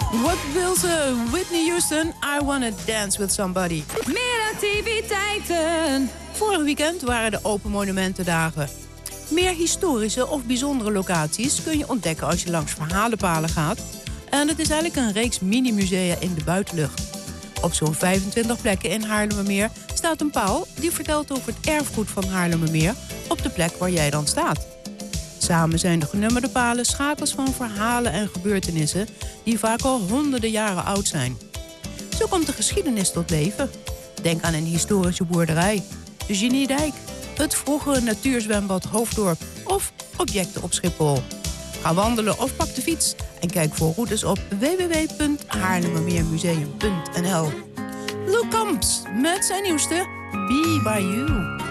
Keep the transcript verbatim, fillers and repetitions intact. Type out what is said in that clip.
Wat wil ze? Whitney Houston, I Wanna Dance With Somebody. Meer activiteiten. Vorig weekend waren de Open Monumentendagen. Meer historische of bijzondere locaties kun je ontdekken als je langs verhalenpalen gaat. En het is eigenlijk een reeks mini-musea in de buitenlucht. Op zo'n vijfentwintig plekken in Haarlemmermeer staat een paal die vertelt over het erfgoed van Haarlemmermeer op de plek waar jij dan staat. Samen zijn de genummerde palen schakels van verhalen en gebeurtenissen die vaak al honderden jaren oud zijn. Zo komt de geschiedenis tot leven. Denk aan een historische boerderij, de Geniedijk, het vroegere natuurzwembad Hoofddorp of objecten op Schiphol. Ga wandelen of pak de fiets en kijk voor routes op w w w punt haarlemmermeermuseum punt n l. Luc Kamps met zijn nieuwste Be By You.